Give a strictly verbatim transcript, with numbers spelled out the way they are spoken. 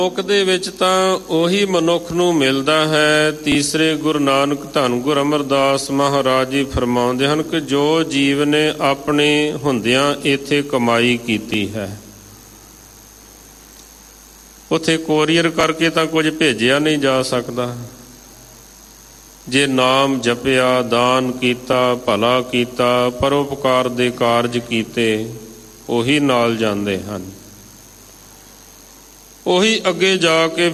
ਲੋਕ ਦੇ ਵਿੱਚ ਤਾਂ ਉਹੀ ਮਨੁੱਖ ਨੂੰ ਮਿਲਦਾ ਹੈ। ਤੀਸਰੇ ਗੁਰੂ ਨਾਨਕ ਧੰਨ ਗੁਰੂ ਅਮਰਦਾਸ ਮਹਾਰਾਜ ਜੀ ਫਰਮਾਉਂਦੇ ਹਨ ਕਿ ਜੋ ਜੀਵ ਨੇ ਆਪਣੇ ਹੁੰਦਿਆਂ ਇੱਥੇ ਕਮਾਈ ਕੀਤੀ ਹੈ, ਉੱਥੇ ਕੋਰੀਅਰ ਕਰਕੇ ਤਾਂ ਕੁਝ ਭੇਜਿਆ ਨਹੀਂ ਜਾ ਸਕਦਾ। ਜੇ ਨਾਮ ਜਪਿਆ, ਦਾਨ ਕੀਤਾ, ਭਲਾ ਕੀਤਾ, ਪਰਉਪਕਾਰ ਦੇ ਕਾਰਜ ਕੀਤੇ, ਉਹੀ ਨਾਲ ਜਾਂਦੇ ਹਨ। ਉਹੀ ਅੱਗੇ ਜਾ ਕੇ